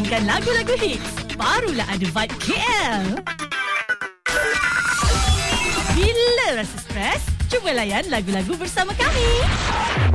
Mainkan lagu-lagu hits. Barulah ada vibe KL. Bila rasa stres, cuba layan lagu-lagu bersama kami.